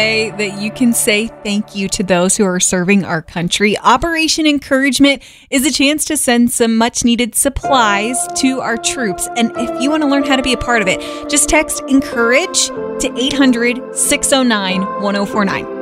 That you can say thank you to those who are serving our country. Operation Encouragement is a chance to send some much needed supplies to our troops. And if you want to learn how to be a part of it, just text ENCOURAGE to 800-609-1049.